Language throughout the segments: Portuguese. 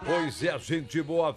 Pois é, gente boa,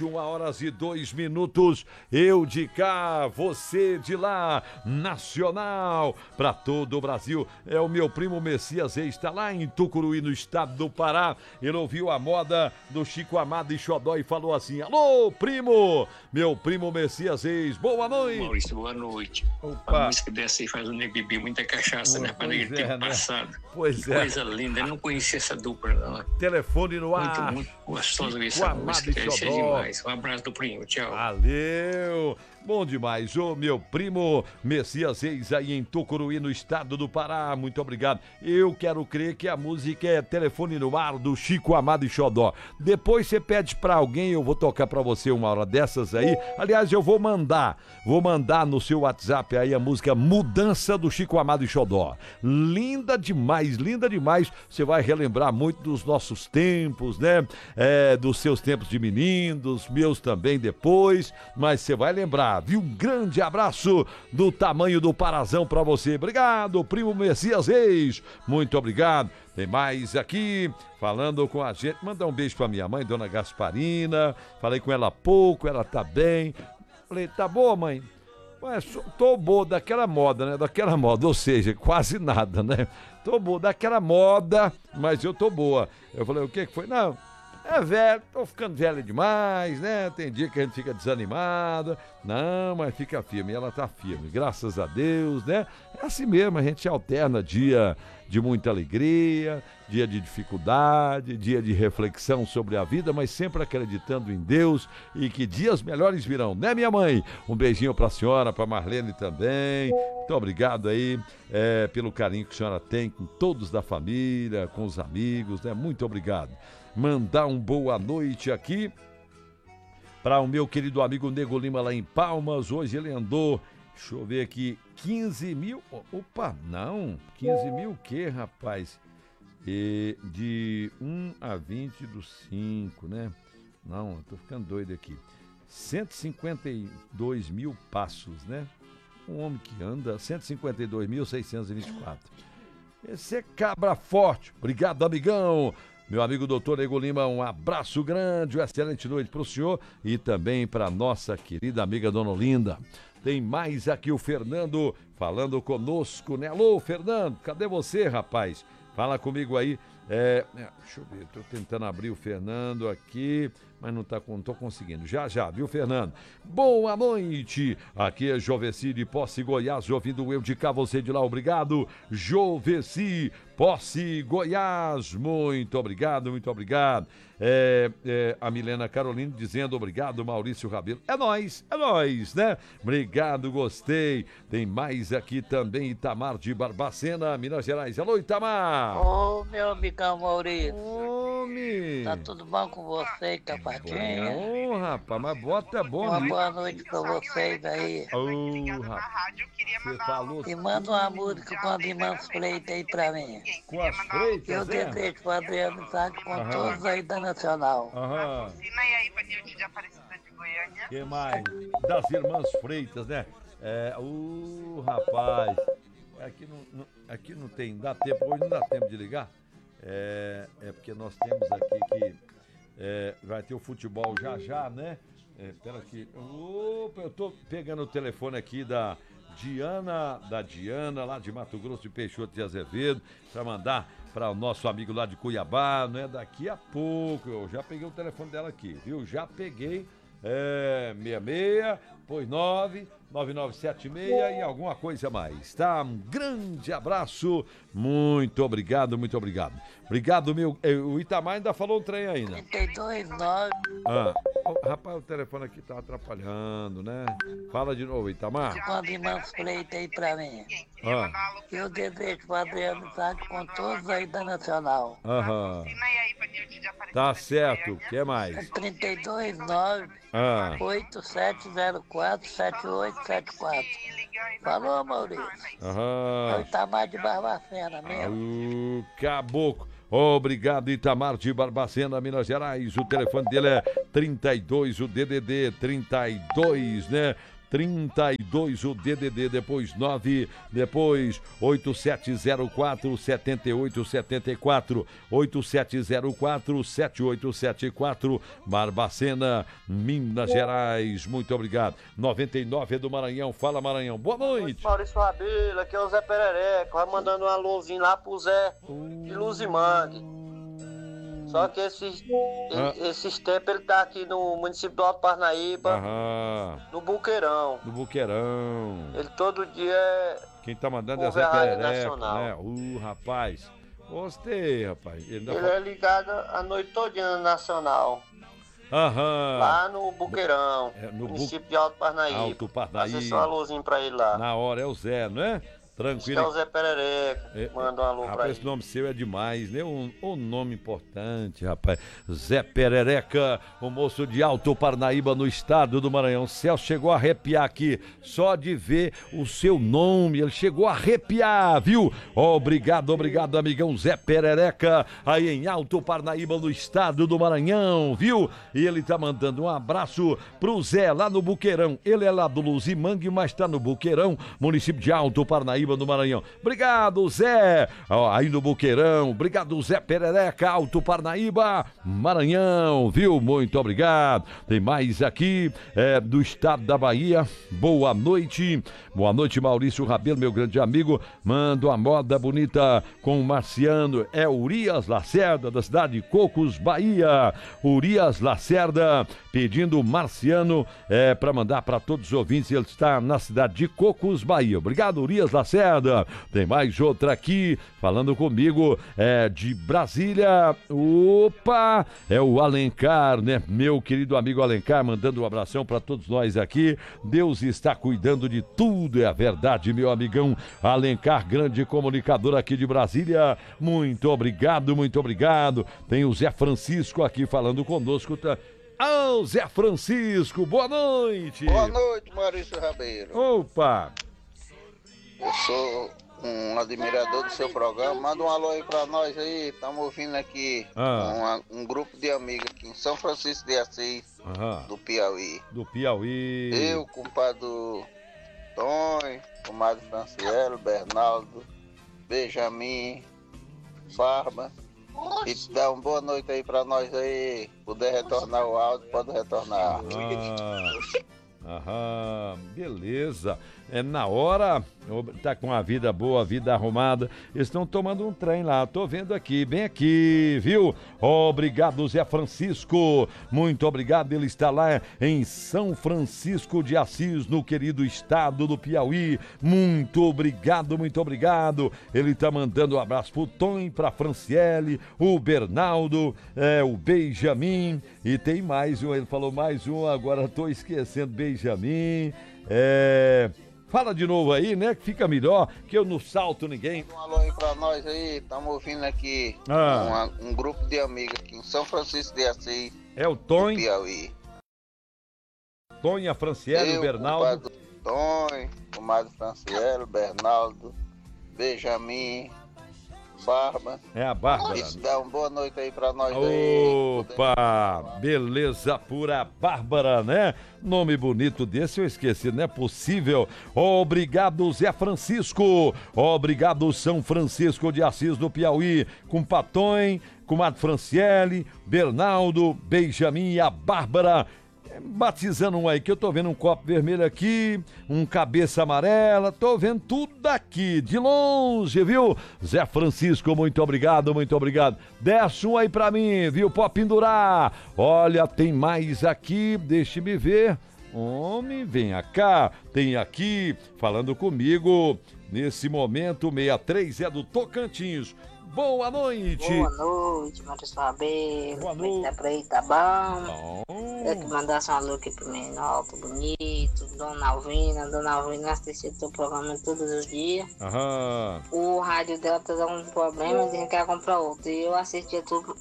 21h02. Eu de cá, você de lá, nacional, pra todo o Brasil. É o meu primo Messias Reis, está lá em Tucuruí, no estado do Pará. Ele ouviu a moda do Chico Amado e Xodó e falou assim: alô, primo, meu primo Messias Reis, boa noite. Maurício, boa noite. Opa. A música dessa aí faz o nego beber muita cachaça, né? Para ele ter passado. Pois que é. Coisa linda, eu não conhecia essa dupla, não. Telefone no ar. Muito gostoso ver Chico essa Amado música, e esse é Xodó. demais. Um abraço do primo, tchau. Valeu! Bom demais, ô meu primo Messias Reis aí em Tucuruí, no estado do Pará, muito obrigado. Eu quero crer que a música é Telefone no Ar, do Chico Amado e Xodó. Depois você pede pra alguém, eu vou tocar pra você uma hora dessas aí. Aliás, eu vou mandar no seu WhatsApp aí a música Mudança, do Chico Amado e Xodó. Linda demais, você vai relembrar muito dos nossos tempos, né? Dos seus tempos de menino, dos meus também depois, mas você vai lembrar, viu? Um grande abraço do tamanho do Parazão pra você. Obrigado, primo Messias Reis. Muito obrigado. Tem mais aqui, falando com a gente. Mandar um beijo pra minha mãe, dona Gasparina. Falei com ela há pouco, ela tá bem. Falei, tá boa, mãe? Mas tô boa daquela moda, né? Daquela moda, ou seja, quase nada, né? Tô boa daquela moda, mas eu tô boa. Eu falei, o que foi? Não, é velho, tô ficando velho demais, né? Tem dia que a gente fica desanimado. Não, mas fica firme, ela tá firme, graças a Deus, né? É assim mesmo, a gente alterna dia de muita alegria, dia de dificuldade, dia de reflexão sobre a vida, mas sempre acreditando em Deus e que dias melhores virão, né, minha mãe? Um beijinho pra senhora, pra Marlene também. Muito obrigado aí pelo carinho que a senhora tem com todos da família, com os amigos, né? Muito obrigado. Mandar um boa noite aqui para o meu querido amigo Nego Lima lá em Palmas. Hoje ele andou, deixa eu ver aqui, 15 mil. Opa, não, 15 mil o quê, rapaz? De 1 a 20 do 5, né? Não, eu tô ficando doido aqui. 152 mil passos, né? Um homem que anda 152.624. Esse é cabra forte. Obrigado, amigão. Meu amigo doutor Nego Lima, um abraço grande, uma excelente noite para o senhor e também para nossa querida amiga Dona Olinda. Tem mais aqui o Fernando falando conosco, né? Alô, Fernando, cadê você, rapaz? Fala comigo aí. Deixa eu ver, tô tentando abrir o Fernando aqui, mas não tô conseguindo. Já, viu, Fernando? Boa noite, aqui é Joveci de Posse, Goiás, ouvindo eu de cá, você de lá, obrigado. Joveci, Posse, Goiás, muito obrigado. A Milena Carolina dizendo obrigado, Maurício Rabelo. É nóis, né? Obrigado, gostei. Tem mais aqui também, Itamar de Barbacena, Minas Gerais. Alô, Itamar! Ô, meu amigão Maurício. Homem! Tá tudo bom com você, Capatinha? Ô, rapaz, mas bota bom, Uma né? boa noite pra vocês aí. Ô, rapaz, você falou... E manda uma música com a Irmãs Freitas aí pra mim. Com as freitas, Eu desejo pro Adriano Saco com todos aí da Nacional. Aham. Assina aí pra Nilde de Aparecida de Goiânia. Que mais? Das Irmãs Freitas, né? Rapaz, aqui não tem, hoje não dá tempo de ligar. Porque nós temos aqui que vai ter o futebol já, né? Pera aqui. Opa, eu tô pegando o telefone aqui da Diana, lá de Mato Grosso de Peixoto de Azevedo, para mandar para o nosso amigo lá de Cuiabá, né? Daqui a pouco, eu já peguei o telefone dela aqui, viu? Já peguei, 66, pois 9976 e alguma coisa mais, tá? Um grande abraço, muito obrigado. Obrigado, meu. O Itamar ainda falou um trem ainda. 329. Rapaz, o telefone aqui tá atrapalhando, né? Fala de novo, Itamar. Com a Irmãs Freitas aí pra mim. Eu desejo pro Adriano Saco com todos aí da Nacional. Assina aí pra Nilde de Aparecida Tá de certo, o Goiânia. que mais? 329 8704 7874. Falou, Maurício. É o Itamar de Barbacena mesmo. Caboclo. Obrigado, Itamar de Barbacena, Minas Gerais. O telefone dele é 32, o DDD 32, né? 32 o DDD, depois 9, depois 8704-7874, 8704-7874, Barbacena, Minas Gerais, muito obrigado. 99 é do Maranhão, fala Maranhão, boa noite. Maurício Rabelo, aqui é o Zé Perereca, vai mandando um alôzinho lá pro Zé de Luzimangue. Só que esses tempos ele tá aqui no município do Alto Parnaíba, no Buqueirão. No Buqueirão. Ele todo dia é... Quem tá mandando é Zé Perereca, né? Rapaz, gostei, rapaz. Ele é ligado a noite todinha no Nacional. Lá no Buqueirão, no município de Alto Parnaíba. Alto Parnaíba. Fazer só um alôzinho pra ele lá. Na hora é o Zé, não é? Tranquilo. Acho que é o Zé Perereca. Manda um alô pra ele. Esse nome seu é demais, né? Um nome importante, rapaz. Zé Perereca, o moço de Alto Parnaíba, no estado do Maranhão. O Celso chegou a arrepiar aqui, só de ver o seu nome. Ele chegou a arrepiar, viu? Obrigado, amigão Zé Perereca, aí em Alto Parnaíba, no estado do Maranhão, viu? E ele tá mandando um abraço pro Zé, lá no Buqueirão. Ele é lá do Luzimangue, mas tá no Buqueirão, município de Alto Parnaíba, do Maranhão. Obrigado, Zé, aí no Buqueirão. Obrigado, Zé Perereca, Alto Parnaíba, Maranhão, viu? Muito obrigado. Tem mais aqui do estado da Bahia. Boa noite, Maurício Rabelo, meu grande amigo. Manda uma moda bonita com o Marciano. É Urias Lacerda, da cidade de Cocos, Bahia. Urias Lacerda pedindo o Marciano para mandar para todos os ouvintes. Ele está na cidade de Cocos, Bahia. Obrigado, Urias Lacerda. Tem mais outra aqui falando comigo, de Brasília. Opa, é o Alencar, né? Meu querido amigo Alencar, mandando um abração para todos nós aqui. Deus está cuidando de tudo, é a verdade, meu amigão Alencar, grande comunicador aqui de Brasília. Muito obrigado, muito obrigado. Tem o Zé Francisco aqui falando conosco. Zé Francisco, boa noite. Boa noite, Maurício Rabelo. Opa. Eu sou um admirador do seu programa. Manda um alô aí pra nós aí. Estamos ouvindo aqui um grupo de amigos aqui em São Francisco de Assis, do Piauí. Do Piauí. Eu, compadre Tonho, comadre Franciele, Bernardo, Benjamin, Farba. E dá uma boa noite aí pra nós aí. Puder retornar o áudio, pode retornar. Beleza. Na hora, tá com a vida boa, a vida arrumada. Eles estão tomando um trem lá, tô vendo aqui, bem aqui, viu? Obrigado, Zé Francisco. Muito obrigado, ele está lá em São Francisco de Assis, no querido estado do Piauí. Muito obrigado, muito obrigado. Ele tá mandando um abraço pro Tom, pra Franciele, o Bernardo, o Benjamin, e tem mais um, ele falou mais um, agora tô esquecendo, Benjamin, fala de novo aí, né? Que fica melhor, que eu não salto ninguém. Um alô aí pra nós aí, estamos ouvindo aqui um grupo de amigos aqui em São Francisco de Assis. É o Tonho, Piauí. Tonho, a Franciele, o Bernardo. Tonho, comadre Franciele, Bernardo, Benjamin, Barba. É a Bárbara. Isso, dá uma boa noite aí pra nós. Opa, aí. Beleza pura Bárbara, né? Nome bonito desse eu esqueci, não é possível. Obrigado, Zé Francisco. Obrigado, São Francisco de Assis do Piauí. Com Paton, comadre Franciele, Bernardo, Benjamin e a Bárbara. Batizando um aí, que eu tô vendo um copo vermelho aqui, um cabeça amarela, tô vendo tudo daqui, de longe, viu? Zé Francisco, muito obrigado, muito obrigado. Desce um aí pra mim, viu? Pode pendurar. Olha, tem mais aqui, deixe-me ver. Homem, venha cá. Tem aqui, falando comigo, nesse momento, 63 é do Tocantins. Boa noite. Boa noite, Maurício Rabelo. Boa noite. Por aí, tá bom? Eu que mandasse um alô aqui pro Menalto, bonito, Dona Alvina assistia o teu programa todos os dias. O rádio dela tá dando um problema, dizendo que ela comprar outro. E eu assistia tudo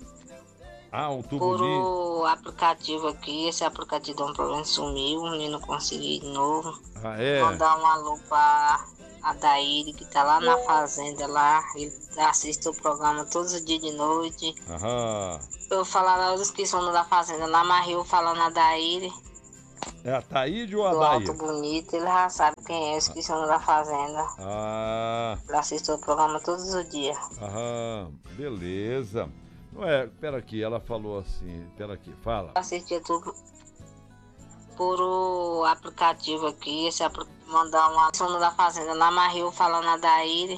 por o aplicativo aqui. Esse aplicativo deu um problema, sumiu, e não consegui de novo. Mandar um alô pra Adaíri, que tá lá na fazenda lá, ele assiste o programa todos os dias de noite. Eu falar lá, eu esqueci o nome da fazenda lá, mas eu falando Adaíri. É a Taíde ou a do Daíra? Alto Bonito, ele já sabe quem é, eu esqueci o nome da fazenda. Ele assiste o programa todos os dias. Beleza. Não é, pera aqui, ela falou assim, pera aqui, fala. Eu assistia tudo por o aplicativo aqui, mandar uma sono da fazenda na Marril falando a Daíre.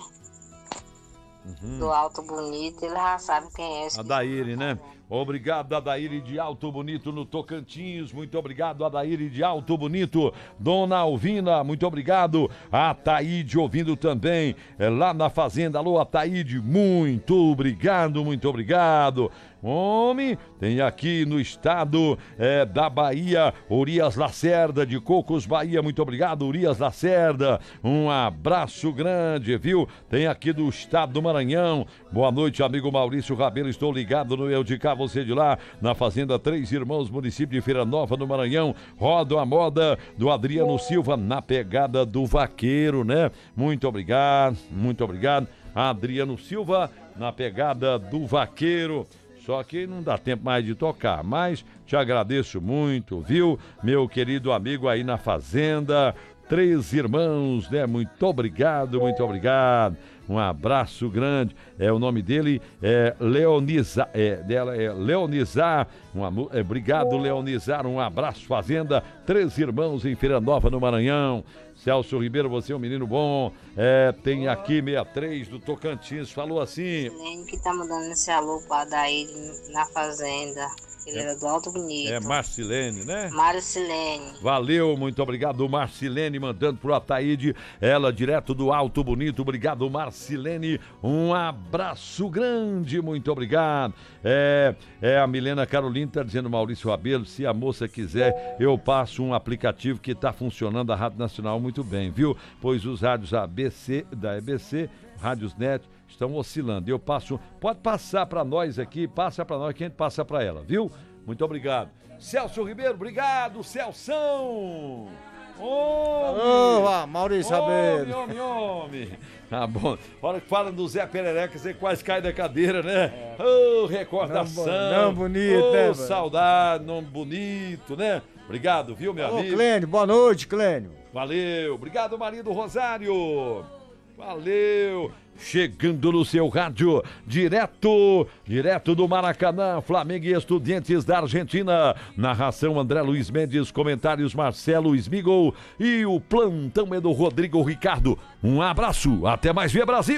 Do Alto Bonito, ele já sabe quem é. A Daíre, né? Obrigado, Adaíre de Alto Bonito no Tocantins. Muito obrigado, Adaíre de Alto Bonito. Dona Alvina, muito obrigado. A Taíde ouvindo também lá na fazenda. Alô, Taíde, muito obrigado, muito obrigado. Homem, tem aqui no estado da Bahia, Urias Lacerda, de Cocos, Bahia. Muito obrigado, Urias Lacerda. Um abraço grande, viu? Tem aqui do estado do Maranhão. Boa noite, amigo Maurício Rabelo. Estou ligado no Eu de Cá, você de lá, na Fazenda Três Irmãos, município de Feira Nova, no Maranhão. Roda a moda do Adriano Silva, na pegada do vaqueiro, né? Muito obrigado, Adriano Silva, na pegada do vaqueiro. Só que não dá tempo mais de tocar, mas te agradeço muito, viu? Meu querido amigo aí na Fazenda, Três Irmãos, né? Muito obrigado, muito obrigado. Um abraço grande. O nome dele é Leonizar. Dela é Leonizar. Obrigado, Leonizar. Um abraço, Fazenda Três Irmãos em Feira Nova, no Maranhão. Celso Ribeiro, você é um menino bom. Tem aqui 63 do Tocantins. Falou assim. Nem que tá mandando esse alô pra Daíre na Fazenda. Ele era do Alto Bonito. É Marcilene, né? Marcilene. Valeu, muito obrigado, Marcilene, mandando pro Ataíde, ela direto do Alto Bonito. Obrigado, Marcilene. Um abraço grande, muito obrigado. A Milena Carolina tá dizendo, Maurício Rabelo, se a moça quiser, eu passo um aplicativo que tá funcionando a Rádio Nacional muito bem, viu? Pois os rádios da EBC, Rádios Net, estão oscilando. Eu passo, pode passar para nós aqui, passa para nós que a gente passa para ela, viu? Muito obrigado. Celso Ribeiro, obrigado, Celção! Maurício Rabelo. Homem. Tá bom. Hora que fala do Zé Perereca, você quase cai da cadeira, né? Recordação. Nome bonito, né? Saudade, nome bonito, né? Obrigado, viu, meu amigo? Clênio, boa noite, Clênio. Valeu. Obrigado, marido Rosário. Valeu. Chegando no seu rádio, direto do Maracanã, Flamengo e Estudiantes da Argentina. Narração André Luiz Mendes, comentários Marcelo Smigol e o plantão é do Rodrigo Ricardo. Um abraço, até mais, Via Brasil!